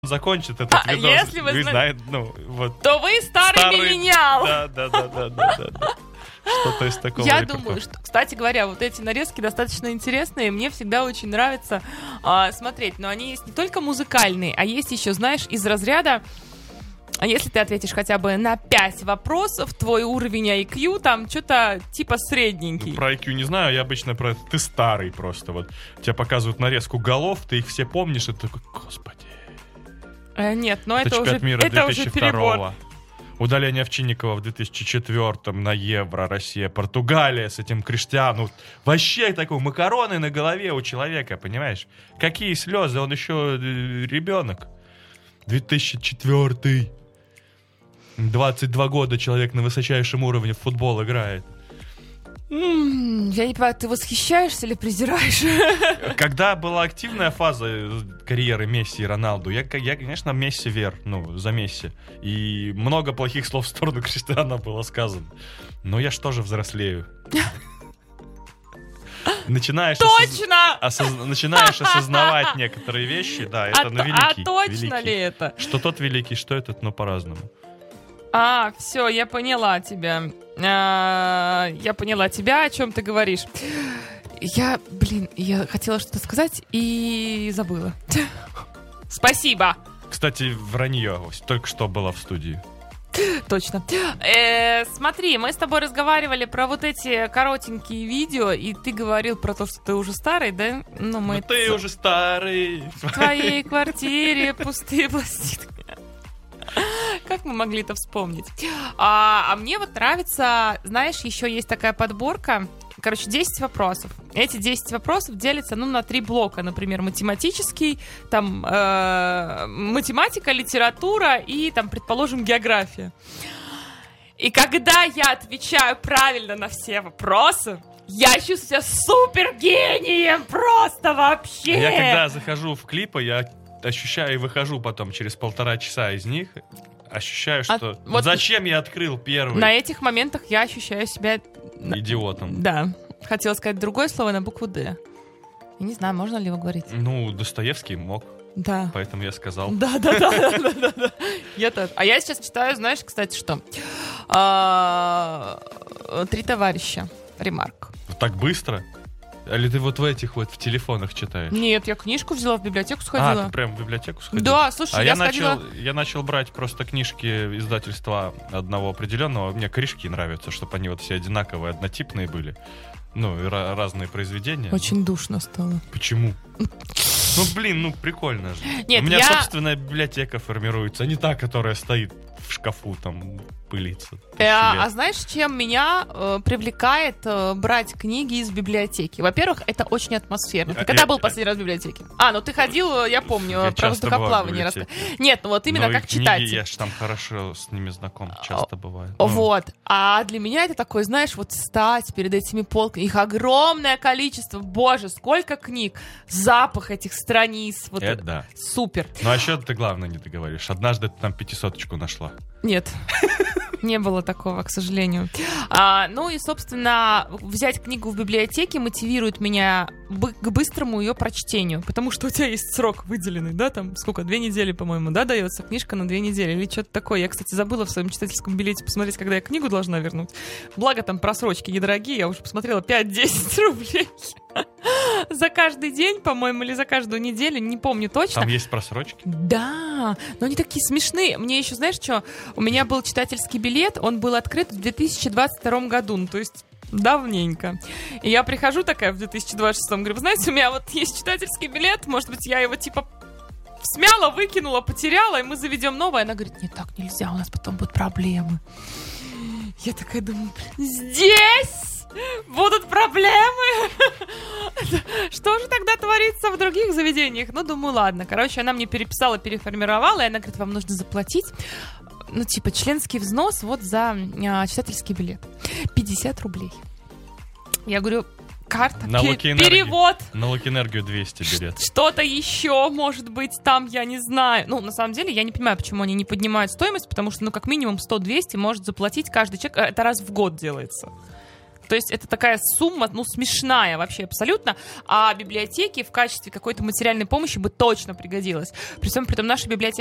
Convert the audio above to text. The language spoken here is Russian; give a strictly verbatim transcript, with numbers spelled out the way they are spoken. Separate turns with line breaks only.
закончит этот
а,
видос,
если вы,
вы
зна...
знаете, ну, вот...
То вы старый, старый... миллениал.
Да, да, да, да, да, да, да. Что-то из такого
Я
репертуара.
думаю, что, кстати говоря, вот эти нарезки достаточно интересные. Мне всегда очень нравится а, смотреть. Но они есть не только музыкальные, а есть еще, знаешь, из разряда... Если ты ответишь хотя бы на пять вопросов, твой уровень ай кью там что-то типа средненький.
Про ай кью не знаю, я обычно про... Ты старый просто. Вот тебе показывают нарезку голов, ты их все помнишь, и ты такой, господи.
Э, нет, но это уже,
мира
это уже перебор.
Удаление Овчинникова в две тысячи четвёртом на Евро, Россия, Португалия с этим Криштиану. Вообще такой макароны на голове у человека, понимаешь? Какие слезы, он еще ребенок. две тысячи четвёртый. двадцать два года человек на высочайшем уровне в футбол играет.
Mm, я не понимаю, ты восхищаешься или презираешь?
Когда была активная фаза карьеры Месси и Роналду, я, я конечно, Месси вер, ну, за Месси. И много плохих слов в сторону Криштиана было сказано. Но я ж тоже взрослею. Начинаешь,
точно!
осоз... осоз... Начинаешь осознавать некоторые вещи, да, это
а,
ну, великий.
А точно
великий.
ли это?
Что тот великий, что этот, но по-разному.
А, все, я поняла тебя. А, я поняла тебя, о чем ты говоришь. Я, блин, я хотела что-то сказать и забыла. Спасибо.
Кстати, вранье только что было в студии.
Точно. Э, смотри, мы с тобой разговаривали про вот эти коротенькие видео, и ты говорил про то, что ты уже старый, да?
Ну, мы ну ты ц... уже старый.
В твоей квартире пустые пластинки. Как мы могли это вспомнить? А, а мне вот нравится, знаешь, еще есть такая подборка. Короче, десять вопросов. Эти десять вопросов делятся, ну, на три блока. Например, математический, там, э, математика, литература и, там, предположим, география. И когда я отвечаю правильно на все вопросы, я чувствую себя супергением просто вообще.
Я когда захожу в клипы, я ощущаю и выхожу потом через полтора часа из них, ощущаю, что а, вот зачем я открыл первый.
На этих моментах я ощущаю себя...
идиотом.
Да. Хотела сказать другое слово на букву «Д». Я не знаю, можно ли его говорить.
Ну, Достоевский мог.
Да.
Поэтому я сказал.
Да, да, да, да, да, да. Я тоже. А я сейчас читаю, знаешь, кстати, что? «Три товарища». Ремарк.
Так быстро? Или ты вот в этих вот в телефонах читаешь?
Нет, я книжку взяла, в библиотеку сходила.
А, ты прям в библиотеку сходила?
Да, слушай,
а
я,
я
сходила...
начал, я начал брать просто книжки издательства одного определенного. Мне корешки нравятся, чтобы они вот все одинаковые, однотипные были. Ну, и ra- разные произведения.
Очень душно стало.
Почему? Ну, блин, ну, прикольно же.
Нет,
У меня
я...
собственная библиотека формируется, а не та, которая стоит в шкафу, там, пылится.
Э, а, а знаешь, чем меня э, привлекает э, брать книги из библиотеки? Во-первых, это очень атмосферно. Ты когда я, был последний раз в библиотеке? А, ну ты ходил, я помню, я про воздухоплавание. Раз... Нет, ну вот именно
но
как читатель.
Я же там хорошо с ними знаком, часто бывает.
Ну. Вот. А для меня это такой, знаешь, вот стать перед этими полками. Их огромное количество. Боже, сколько книг. Запах этих страниц. Вот
это да.
Супер.
Ну а еще ты главное не договоришь. Однажды ты там пятисоточку нашла.
Нет. Не было такого, к сожалению. А, ну и, собственно, взять книгу в библиотеке мотивирует меня бы- к быстрому ее прочтению, потому что у тебя есть срок выделенный, да, там, сколько, две недели, по-моему, да, дается книжка на две недели или что-то такое. Я, кстати, забыла в своем читательском билете посмотреть, когда я книгу должна вернуть. Благо, там просрочки недорогие, я уже посмотрела пять-десять рублей за каждый день, по-моему, или за каждую неделю, не помню точно.
Там есть просрочки?
Да, но они такие смешные. Мне еще, знаешь, что? У меня был читательский билет, он был открыт в две тысячи двадцать втором году, ну, то есть давненько. И я прихожу такая в две тысячи двадцать шестом, говорю, вы знаете, у меня вот есть читательский билет, может быть, я его типа смяла, выкинула, потеряла, и мы заведем новое. Она говорит, нет, так нельзя, у нас потом будут проблемы. Я такая думаю, здесь будут проблемы? Что же тогда творится в других заведениях? Ну, думаю, ладно. Короче, она мне переписала, переформировала, и она говорит, вам нужно заплатить, ну, типа, членский взнос вот за а, читательский билет. пятьдесят рублей. Я говорю, карта,
на
пер- перевод.
На Лукинергию двести билет.
Что-то еще, может быть, там, я не знаю. Ну, на самом деле, я не понимаю, почему они не поднимают стоимость, потому что, ну, как минимум сто-двести может заплатить каждый человек. Это раз в год делается. То есть это такая сумма, ну, смешная вообще абсолютно, а библиотеке в качестве какой-то материальной помощи бы точно пригодилась. При всем при том, наша библиотека